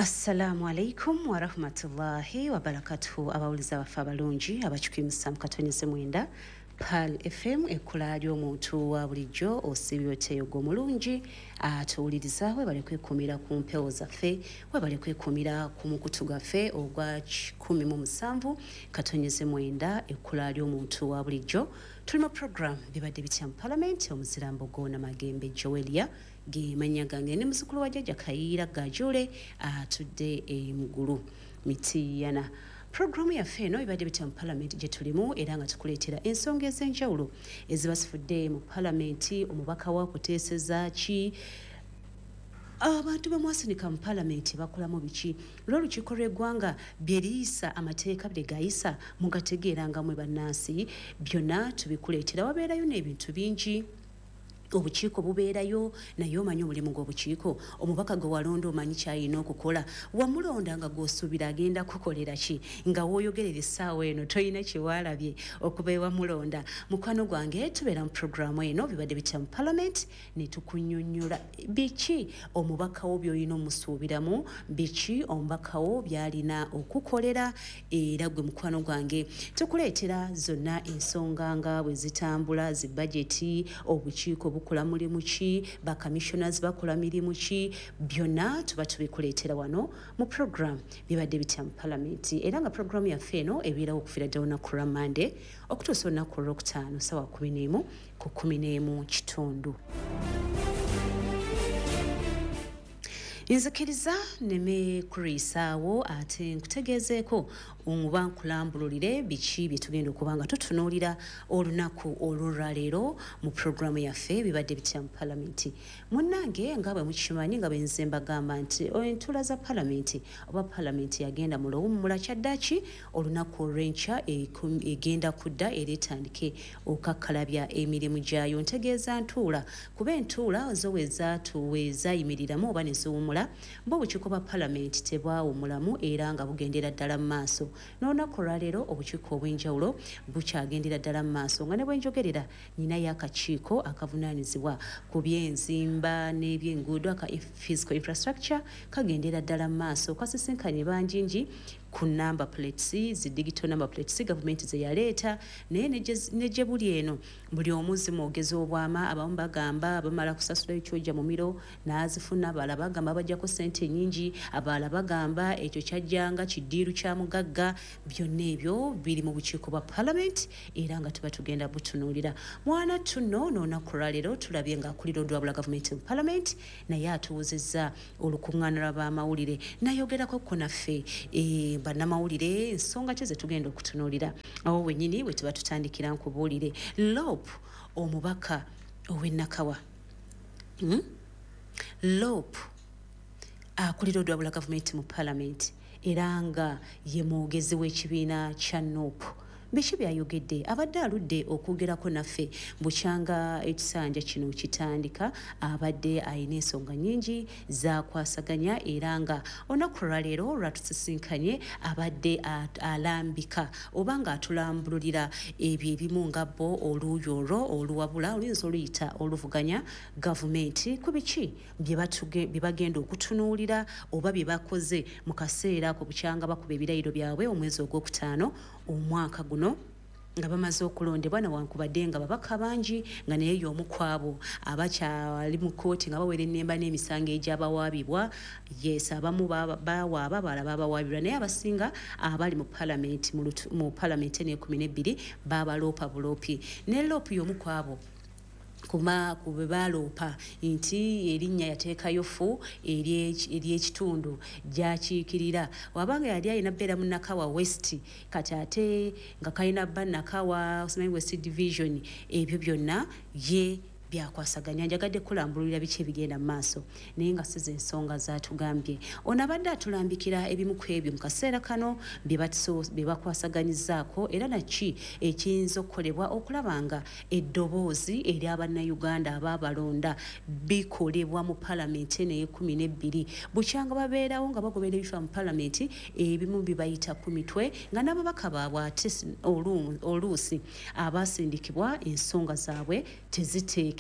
Assalamu alaikum wa rahmatullahi wa barakatuhu abawuliza baffe abalungi abakikwimusa mu katonyeze mwenda Pal FM ekkula ly'omuntu wa bulijjo osibye oteyogo omulungi atuwuliriza webale kwekumira ku mpewo zaffe webale kwekumira ku mukutu gaffe ogwa 17 katonyeze mwenda ekkula ly'omuntu wa bulijjo. Tuli mu program bibadde bitya mu Parliament omuzirambo gona magembe Joelia ge manya gange ne muzukulu wa jjajja Kayiira Gajule atudde mugulu mitiyana. Programu yaffe eno ibadde bitya mu Parliament gye tulimu era nga tukuleetera ensonga ez'enjawulo ezibasifudde mu Parliament. Omubaka wa kuteeseza ki abantu bamwasinika mu Parliament bakolamu biki olw'olukiiko lw'eggwanga bye liyisa amateeka bye gayisa mugategeera nga mwe bannansi byonna tubikuleetera. Wabeerayo n'ebintu bingi. Obukiiko bubeerayo naye omanyi omulimu gw'obukiiko omubaka gwe walonda omanyi kyalina okukola wamulonda nga gw'osuubira agenda kukolera ki nga wooyogerera essaawa eno tolina kyewalabye okuba ewamulonda. Mukwano gwange tubeera mu programu eno bibadde bitya mu Parliament ne tukunnyonnyola biki omubaka wo by'olina omusuubiramu, biki omubaka wo by'alina okukolera era gwe mukwano gwange tukuleetera zonna ensonga nga bwe zitambula zi budgeti obukiiko bukola mulimu ki ba commissioners bakola mirimu ki byonna tuba tubikuleetera wano mu program bibadde bitya mu Parliament era nga program yaffe eno ebeerawo okufiira ddala olunaku lwa Monday okutuusa olunaku olwokutaano ssaawa 11 ku 11 kitundu. Nzikiriza neme kurisaawo ate nkutegeezeeko omuba nkulambululire biki bye tugenda okuba nga tutunuulira olunaku olw'olwaleero mu programu yaffe bibadde bitya mu Parliament. Munnange nga bwe mukimanyi nga benze mbagamba nti entula za Parliament oba Parliament yagenda mu luwummula kyaddaki olunaku olw'enkya egenda kudda era etandike okakkalabya emirimu gyayo. Ntegeeza ntuula kuba entuula zo wezayimiriramu oba ne ziwummula bo obukiiko bwa Parliament tebwawummulamu era nga bugendera ddala mu maaso. N'olunaku olwaleero obukiiko obw'enjawulo bukyagendera ddala mu maaso nga ne bwenjogerera ninayo akakiiko akavunaanyizibwa ku by'enzimba n'eby'enguudo aka physical infrastructure kagendera ddala mu maaso kasisinkanye banjingi ku number plates zi digital number plates government ze yaleeta naye ne gye buli eno buli omuzi mwogezi obwama abamu bagamba bamala kusasula ekyojja mu miro n'azifuna abala bagamba bajjako ssente nnyingi abala bagamba ekyo kyajjanga kiddiiru kya mugagga. Byonna ebyo biri mu bukiiko bwa Parliament era nga tuba tugenda butunuulira. Mwana tuno n'olunaku lwaleero tulabye ng'akulira odwabula gavumenti mu Parliament naye atuwuzizza olukuŋŋaana lw'abamawulire nayogerako ko naffe bannamawulire ensonga ki ze tugenda okutunuulira awo wennyini bwe tuba tutandikira nkubuulire. Lope omubaka ow'e Lope akulira odwabula gavumenti mu Parliament era nga ye mwogezi w'ekibiina kya NUP. Biki byayogedde abadde aludde okwogerako naffe bukyanga ekisanja kino kitandika abadde ayina ensonga nnyingi zakwasaganya era nga olunaku lwaleero lwatusisinkanye abadde alambika oba nga atulambululira ebyo ebimu nga bo oluuyi olwo oluwabula oluyinza oluyita oluvuganya gavumenti ku biki bye bagenda okutunuulira oba bye bakoze mu kaseera ako bukyanga bakuba ebirayiro byabwe omwezi ogwokutaano omwaka guno nga bamaze okulondebwa newankubadde nga babaka bangi nga naye y'omu kwabo abakyali mu kkooti nga bawera ennemba n'emisango egy'abawaabibwa. Yes, abamu bawaaba abalala babawaabirwa naye abasinga abali mu Parliament mu Parliament ene12 babaloopa buloopi ne Lope y'omu kwabo kube baloopa nti erinnya yateekayo fu ery'ekitundu gyakiikirira wabanga yali alina bbeera mu Nakawa West kati ate nga kalina bba Nakawa West Division ebyo byonna ye byakwasaganya. Njagadde kulambululira biki ebigenda mu maaso naye nga size ensonga zatugambye. Ono abadde atulambikira ebimu ku ebyo mu kaseera kano bye bakwasaganyizaako era naki ekiyinza okukolebwa okulaba nga eddoboozi eri Abannayuganda abaabalonda bikolebwa mu Parliament ene12 bukyanga babeerawo nga bagobera ebifa mu Parliament ebimu bibayita ku mitwe nga n'ababaka baabwe ate oluusi abasindikibwa ensonga zaabwe teziteeke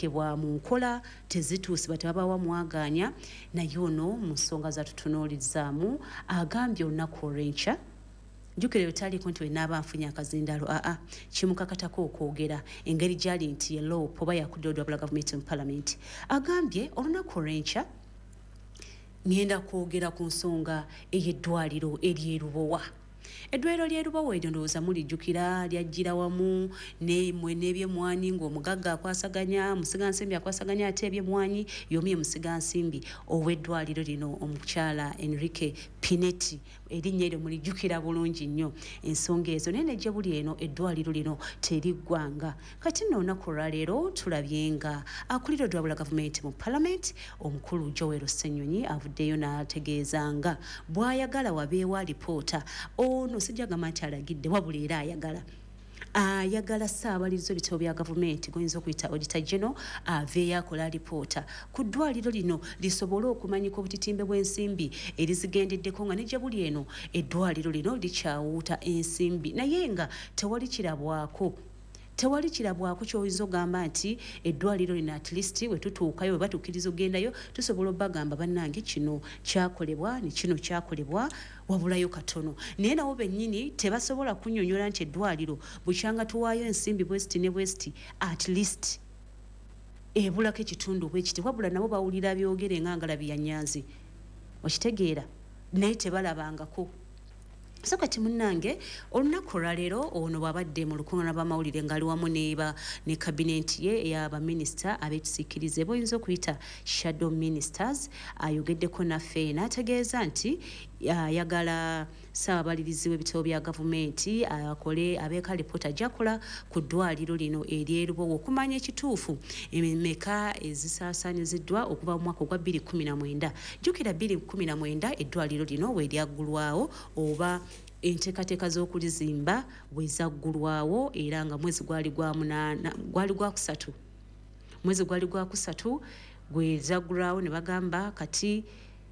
teekebwa mu nkola tezituuse batebabawa mwaganya naye ono mu nsonga zatutunuulizaamu agambye olunaku olw'enkya jjukira bwetaliiko nti wenaaba nfunye akazindalo kimukakatako okwogera engeri gyali nti yelope oba yakuddodwabula gavumenti mu palamenti agambye olunaku olw'enkya ngenda kwogera ku nsonga ey'eddwaliro ery'erubowa eddwaliro ly'erubowa eryo ndowooza mulijjukira lyajjira wamu n'ebyemwanyi ng'omugagga akwasaganya musigansimbi akwasaganya ate ebyemwanyi y'omu ye musigansimbi ow'eddwaliro lino omukyala Enrique Pinetti erinnya eryo mulijjukira bulungi nnyo ensonga ezo naye nejje buli eno eddwaliro lino teriggwanga kati nno olunaku olwaleero tulabye nga akulira oddwabula gavumenti mu palamenti omukulu Joel Ssenyonyi avuddeyo n'ategeeza nga bw'ayagala wabeewo alipoota ono sijjagamba nti alagidde wabula era ayagala ssaabalirizo ebitabo bya gavumenti goyinza okuyita auditor general aveeyo akola alipoota ku ddwaliro lino lisobole okumanyika obutitimbe bw'ensimbi erizigendeddeko nga nejje buli eno eddwaliro lino likyawuuta ensimbi naye nga tewali kirabwako ky'oyinza ogamba nti eddwaliro lino at least we tutuukayo we batukkiriza ogendayo tusobola obbagamba bannange kino kyakolebwa ne kino kyakolebwa wabulayo katono naye nawo bennyini tebasobola kunnyonnyola nti eddwaliro bukyanga tuwaayo ensimbi bwesti ne bwesti at least ebulako ekitundu bwekiti wabula nabo bawulira byogere nga ngalabi ya Nyanzi okitegeera naye tebalabangako so kati munnange olunaku olwaleero ono bw'abadde mu lukuŋŋaana lw'amawulire ng'ali wamu ne kabinenti ye ey'abaminisita ab'ekisiikirize boyinza okuyita shadow ministers ayogeddeko naffe n'ategeeza nti ayagala ssaababalirizi w'ebitabo bya gavumenti akole abeeko alipoota gy'akola ku ddwaliro lino ery'erubowa okumanya ekituufu emmeka ezisaasaanyiziddwa okuva mu mwaka ogwa 2019 jjukira 2019 eddwaliro lino we lyaggulwawo oba enteekateeka z'okulizimba bwe zaggulwawo era nga mwezi gwali gwa kusatu gwe zaggulwawo ne bagamba kati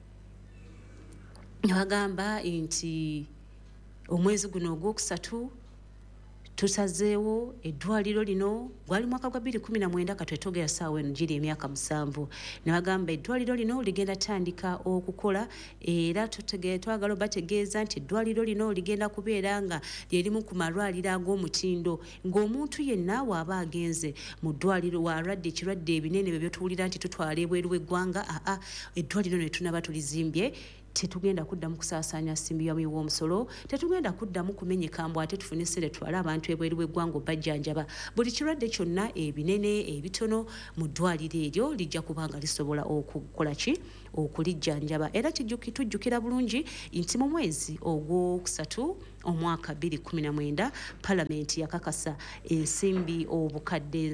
bagamba nti omwezi guno ogwokusatu tusazeewo eddwaliro lino gwali mwaka gwa 2019 katwetogera ssaawa eno giri emyaka 7 ne bagamba eddwaliro lino ligenda tandika okukola era twagala bategeeza nti eddwaliro lino ligenda kubeera nga lyerimu ku malwaliro ag'omutindo ng'omuntu yenna waaba agenze mu ddwaliro walwadde ekirwadde ebinene bye byotuwulira nti tutwala ebweru w'eggwanga eddwaliro ne tunaba tulizimbye tetugenda kuddamu kusaasaanya nsimbi w'omusolo tetugenda kuddamu kumenyeka mbw ate tufune essere twale abantu ebweru w'eggwanga obajjanjaba buli kirwadde kyonna ebinene ebitono mu ddwaliro eryo lijja kuba nga lisobola okukola ki okulijjanjaba era tujjukira bulungi nti mu mwezi ogwokusatu omwaka 2019 palamenti yakakasa ensimbi obukadde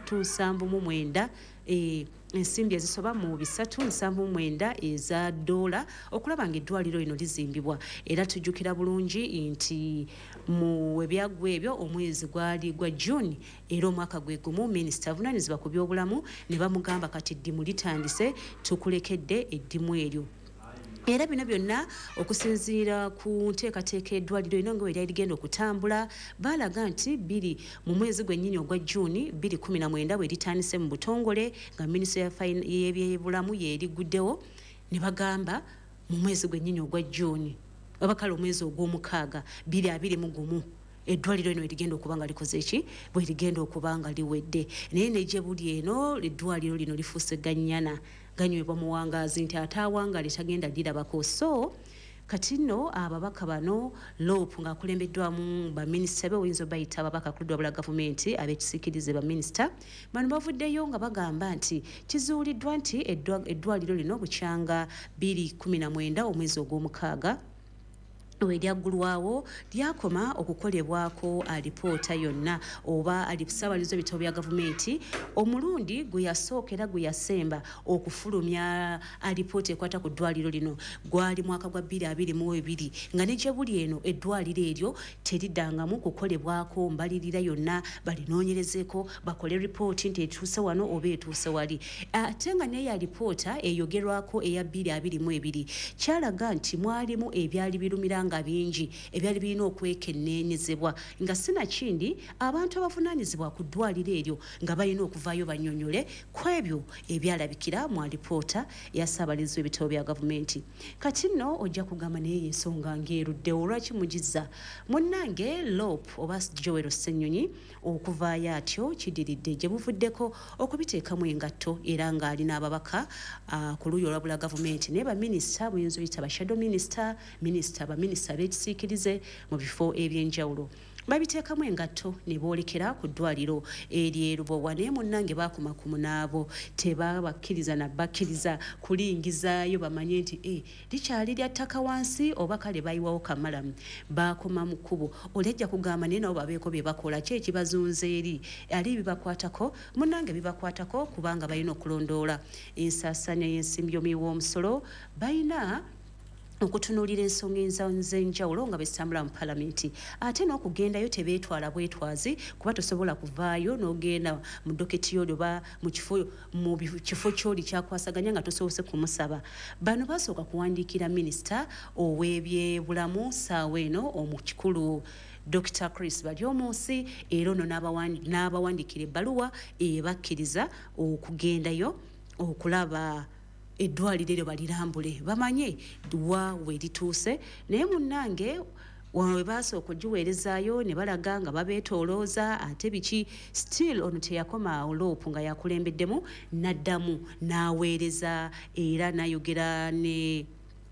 379 ensimbi ezisoba mu 379 eza dola okulaba nga eddwaliro lino lizimbibwa era tujjukira bulungi nti mu ebyagwa ebyo omwezi gwali gwa June era omwaka gwe gumu minisita avunaanyizibwa ku byobulamu ne bamugamba kati eddimu litandise tukulekedde eddimu eryo era bino byonna okusinziira ku nteekateeka eddwaliro lino nga weryali ligenda okutambula baalaga nti biri mu mwezi gwennyini ogwa June 2019 bwe litandise mu butongole nga minisita y'ebyobulamu yeriguddewo ne bagamba mu mwezi gwennyini ogwa June abakala omwezi ogw'omukaaga 2021 eddwaliro lino erigenda okuba nga likoze eki bwe rigenda okuba nga liwedde naye nejje buli eno eddwaliro lino lifuuse gannyana ganywebwa muwangaazi nti ataawangale tagenda lirabako so kati nno ababaka bano lope ng'akulembeddwamu baminisita be oyinza bayita ababaka ku ddwabula gavumenti ab'ekisiikirize baminisita bano bavuddeyo nga bagamba nti kizuuliddwa nti eddwaliro lino bukyanga 2019 omwezi ogw'omukaaga we lyaggulwawo lyakoma okukolebwako alipoota yonna oba ssaabalirizo ebitabo bya gavumenti omulundi gwe yasookera gwe yasemba okufulumya alipoota ekwata ku ddwaliro lino gwali mwaka gwa 2022 nga nejje buli eno eddwaliro eryo teriddangamu kukolebwako mbalirira yonna balinoonyerezeeko bakole ripooti nti etuuse wano oba etuuse wali ate nga neyo alipoota eyogerwako eya 2022 kyalaga nti mwalimu ebyali birumiranga nga bingi ebyali birina okwekenneenyezebwa nga sinakindi abantu abavunaanyizibwa ku ddwaliro eryo nga balina okuvaayo bannyonnyole ku ebyo ebyalabikira mu alipoota ya ssaabalizi w'ebitabo bya gavumenti. Kati nno ojja kugamba naye ensonga ng'eruddewo lwaki mugizza munnange Lop oba Joel Ssennyonyi okuvaayo atyo kidiridde gye buvuddeko okubiteekamu engatto era ng'alina ababaka ku luuyi olwabula gavumenti naye baminisita buyinza oyita bashadow minisita baminisita b'ekisiikirize mu bifo eby'enjawulo babiteekamu engatto ne boolekera ku ddwaliro eryerubowa naye munnange baakoma ku munaabo tebabakkiriza nabakkiriza kulingizaayo bamanye nti likyali lya ttaka wansi oba kale bayiwawo kamalamu baakoma mu kkubo olejja kugamba naye nabo babeeko bye bakola ki ekibazunza eri ali bibakwatako munnange bibakwatako kubanga balina okulondoola ensaasaanya y'ensimbi y'omusolo balina okutunuulira ensonga ez'enjawulo nga besitambula mu palamenti ate n'okugendayo tebeetwala bwetwazi kuba tosobola kuvaayo n'ogenda mu doketi yo oba mu kifo ky'oli kyakwasaganya nga tosobose kumusaba. Bano basooka kuwandiikira minisita ow'ebyebulamu ssaawa eno omukikulu Dr. Chris Baryomunsi era ono n'abawandiikira ebbaluwa ebakkiriza okugendayo okulaba eddwaliro eryo balirambule bamanye wa we lituuse naye munnange we basooka okugiweerezaayo ne balaga nga babeetoolooza ate biki still ono teyakoma Loopu nga yakulembeddemu n'addamu n'aweereza era n'ayogera ne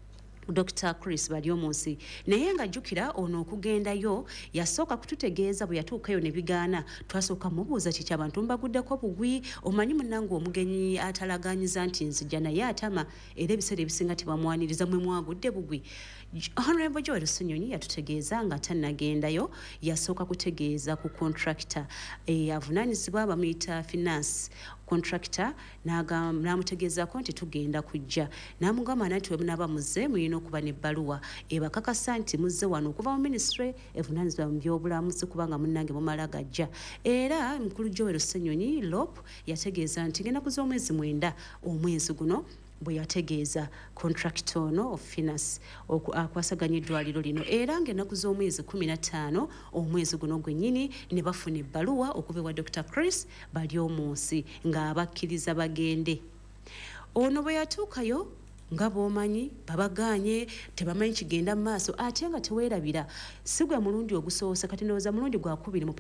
Dr. Chris Baryomunsi naye nga jjukira ono okugendayo yasooka kututegeeza bwe yatuukayo ne bigaana twasooka mubuuza kiki abantu mbaguddeko bugwi omanyi munnange omugenyi atalaganyiza nti nzija naye atama era ebiseera ebisinga tebamwaniriza mwe mwagudde bugwi. Honorable Joel Ssennyonyi yatutegeeza nga tannagendayo yasooka kutegeeza ku contractor avunaanyizibwa bamuyita finance contractor n'amutegeezako nti tugenda kujja n'amugamba nti we munaaba muzze muyina okuba n'ebbaluwa ebakakasa nti muzze wano okuva mu ministry evunaanyizibwa mu byobulamuzi kubanga munnange mumala gajja era mukulu Joel Ssennyonyi Lop yategeeza nti ngenda kuza omwezi 9 omwezi guno bwe yategeeza contractor ono of finance akwasaganya eddwaliro lino era ng'ennaku z'omwezi 15 omwezi guno gwennyini ne bafuna ebbaluwa okuva ewa Dr. Chris Baryomunsi ng'abakkiriza bagende. Ono bwe yatuukayo nga bwomanyi babaganye tebamanyi kigenda mu maaso ate nga teweerabira si gwe mulundi ogusoose kati ndowooza mulundi gwakubiri mu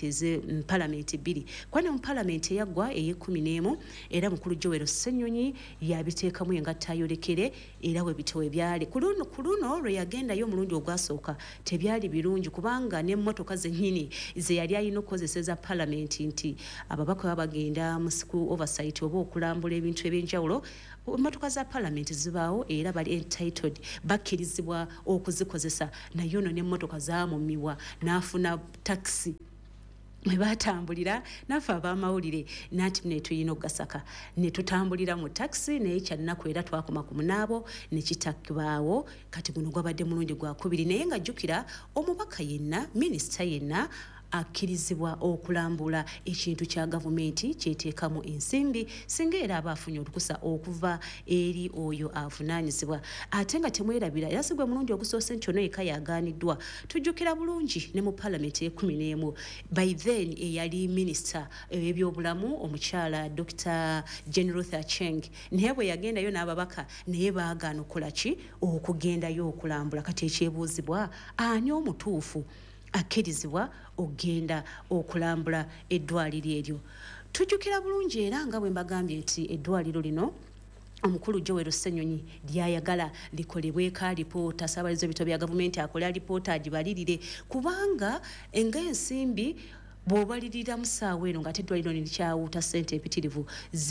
palamenti bbiri kwane mu palamenti eyaggwa ey'e11 era mukulu Joel Ssennyonyi yabiteekamu engatta ayolekere era we bitewe byali ku luno lwe yagendayo omulundi ogwasooka tebyali birungi kubanga n'emmotoka zennyini ze yali alina okukozeseza palamenti nti ababaka babagenda mu school oversight oba okulambula ebintu eby'enjawulo emmotoka za palamenti zibaawo era bali entitled bakkirizibwa okuzikozesa naye ono n'emmotoka zaamumibwa n'afuna taxi mwe baatambulira naffe ab'amawulire nati ne tuyina ogasaka ne tutambulira mu taxi naye kyannaku era twakoma ku munaabo ne kitakibaawo kati guno gwabadde mulundi gwakubiri naye nga jjukira omubaka yenna minisita yenna akkirizibwa okulambula ekintu kya gavumenti kyeteekamu ensimbi singa era aba afunye olukusa okuva eri oyo avunaanyizibwa ate nga temwerabira era si gwe mulundi ogusoose nti ono eka yagaaniddwa tujjukira bulungi ne mu palamenti e11 by then eyali minisita ebyobulamu omukyala Dr. Jane Ruth Acheng naye bwe yagendayo n'ababaka naye baagaana okukola ki okugendayo okulambula kati ekyebuuzibwa ani omutuufu akkirizibwa ogenda okulambula eddwaliro eryo. Tujjukira bulungi era nga bwe mbagambye nti eddwaliro lino omukulu Joel Ssennyonyi lyayagala likolebweko alipoota ssaabalizi w'ebitabo bya gavumenti akole alipoota agibalirire kubanga ng'ensimbi bw'obalirira mu ssaawa eno ng'ate eddwaliro likyawuuta ssente empitirivu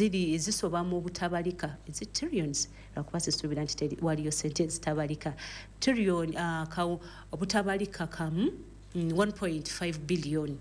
zisoba mu butabalika trillions lwakuba sisuubira nti waliyo ssente ezitabalika trillion obutabalika kamu 1.5 billion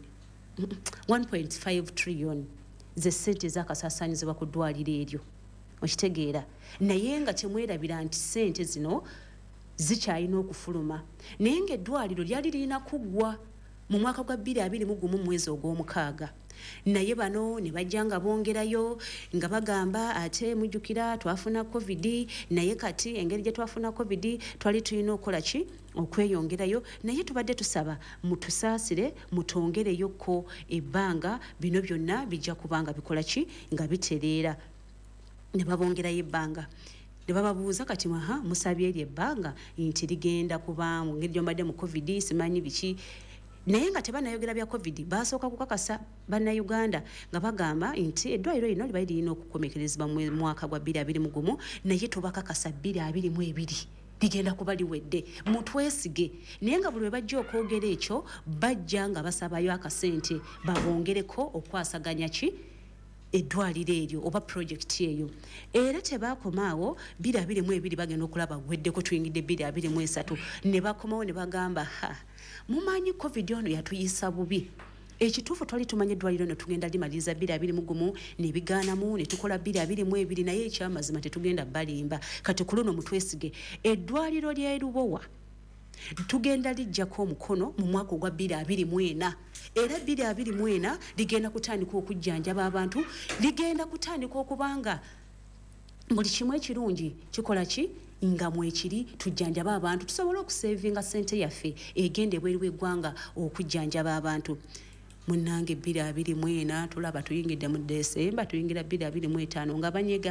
1.5 trillion ze ssente ezakasaasaanyizibwa ku ddwaliro eryo okitegeera naye nga temwerabira nti ssente zino zikyalina okufuluma naye ng'eddwaliro lyali lirina kuggwa mu mwaka gwa 2021 mwezi ogw'omukaaga naye bano ne bajja nga bongerayo nga bagamba ate mujjukira twafuna covid naye kati engeri gye twafuna covid twali tulina okukola ki okweyongerayo naye tubadde tusaba mutusaasire mutongereyoko ebbanga bino byonna bijja kubanga bikola ki nga bitereera ne babongerayo ebbanga ne bababuuza kati musabye eri ebbanga nti ligenda kuba mu ngeri gyombadde mu covid simanyi biki naye nga tebanayogera bya covid basooka kukakasa bannayuganda nga bagamba nti eddwaliro lino liba lirina okukomekerezebwa mu mwaka gwa 2021 naye tubakakasa 2022 ligenda kuba liwedde mutwesige naye nga buli we bajja okwogera ekyo bajja nga basabayo akasente babongereko okwasaganya ki eddwaliro eryo oba projekiti eyo era tebakomaawo 2022 bagenda okulaba weddeko tuyingidde 2023 ne bakomawo ne bagamba mumanyi covid ono yatuyisa bubi ekituufu twali tumanye eddwaliro no tugenda limaliriza 2021 ne bigaanamu ne tukola 2022 naye ekyamazima tetugenda balimba kati ku luno mutwesige eddwaliro lya Lubowa tugenda lijjako omukono mu mwaka ogwa 2024 era 2024 ligenda kutandika okujjanjaba abantu ligenda kutandika okubanga buli kimu ekirungi kikola ki nga mwekiri tujjanjaba abantu tusobole okusevinga sente yaffe egenda ebweru w'eggwanga okujjanjaba abantu munnange 2024 tulaba tuyingidde mu Desemba tuyingira 2025 nga banyega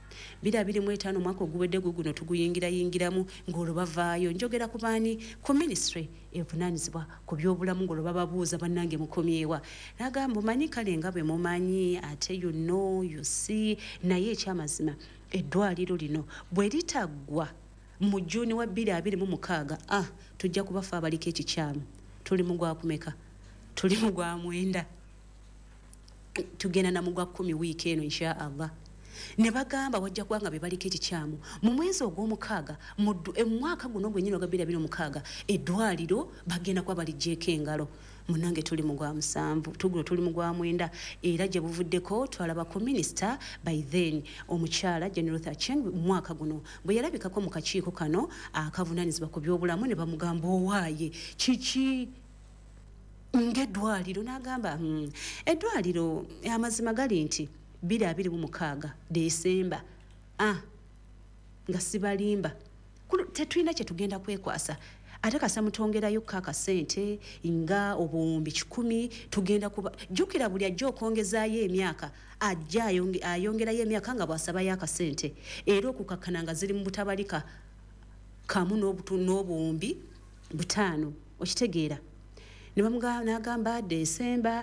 2025 mwaka oguwedde guno tuguyingira-yingiramu ng'olwo bavaayo njogera ku baani ku ministry evunaanyizibwa ku by'obulamu ng'olwo bababuuza bannange mukomyewa nagamba omanyi kale nga bwe mumanyi ate you know you see naye ekyamazima eddwaliro lino bwe litaggwa mu Juni wa 2026 tujja kubafa abaliko ekikyamu tuli mu gwakumeka tuli mu gwa 9 tugenda na mu gwa 10 wiiki eno insha Allah ne bagamba wajja kubanga bebaliko ekikyamu mu mwezi ogw'omukaaga mu mwaka guno gwennyini ogwa 2026 eddwaliro bagenda kuba balijjeeko engalo munange tuli mu gwa 7 tugulo tuli mu gwa 9 era gye buvuddeko twalaba ku minisita by then omukyala General Thacheng mu mwaka guno bwe yalabikako mu kakiiko kano akavunaanyizibwa ku by'obulamu ne bamugamba owaaye kiki ng'eddwaliro n'agamba eddwaliro amazima gali nti 2026 Desemba nga sibalimba tetulina kye tugenda kwekwasa ate kasa mutongerayo akasente nga obuwumbi 10 tugenda kuba jjukira buli ajja okwongezaayo emyaka ajja ayongerayo emyaka nga bwasabayo akasente era okukakkana nga ziri mu butabalika kamu n'obuwumbi 5 okitegeera n'agamba Desemba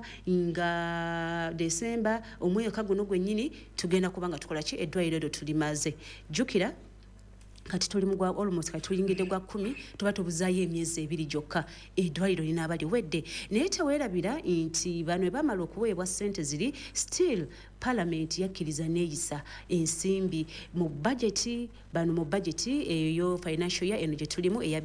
omwaka guno gwennyini tugenda kuba nga tukola ki eddwaliro eryo tulimaze jjukira kati tuli mu gwa almost kati tuyingidde gwa 10 tuba tubuzaayo emyezi 2 gyokka eddwaliro linaaba liwedde naye teweerabira nti bano bamala okuweebwa ssente ziri still Parliament yakkiriza neeyisa ensimbi mu budgeti bano mu budgeti eyo financial year eno gye tulimu eya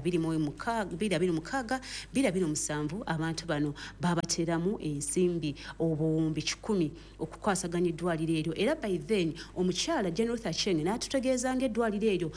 2026 abantu bano babateramu ensimbi obuwumbi 10 okukwasaganya eddwaliro eryo era by then omukyala General Thacheng n'atutegeeza ng'eddwaliro eryo